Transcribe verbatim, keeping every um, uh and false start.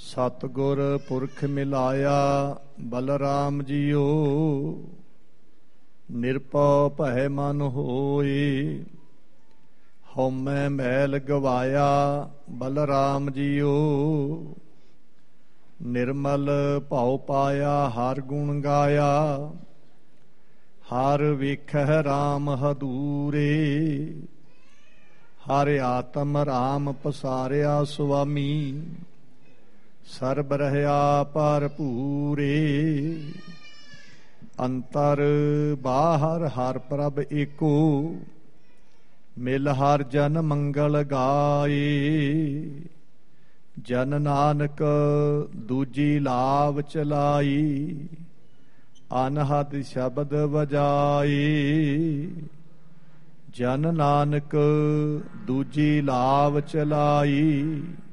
ਸਤਿਗੁਰ ਪੁਰਖ ਮਿਲਾਇਆ ਬਲਰਾਮ ਜੀਓ, ਨਿਰਭਉ ਭੈ ਮਨ ਹੋਏ। ਹਉਮੈ ਮੈਲ ਗਵਾਇਆ ਬਲਰਾਮ ਜੀਓ, ਨਿਰਮਲ ਭਉ ਪਾਇਆ ਹਰ ਗੁਣ ਗਾਇਆ। ਹਰ ਵੇਖਹਿ ਰਾਮ ਹਦੂਰੇ, ਹਰ ਆਤਮ ਰਾਮ ਪਸਾਰਿਆ ਸੁਆਮੀ। ਸਰਬ ਰਹਿਆ ਭਰਪੂਰੇ, ਅੰਤਰ ਬਾਹਰ ਹਰ ਪ੍ਰਭ ਏਕੋ। ਮਿਲ ਹਰ ਜਨ ਮੰਗਲ ਗਾਏ, ਜਨ ਨਾਨਕ ਦੂਜੀ ਲਾਭ ਚਲਾਈ। ਅਨਹਦ ਸ਼ਬਦ ਵਜਾਏ, ਜਨ ਨਾਨਕ ਦੂਜੀ ਲਾਭ ਚਲਾਈ।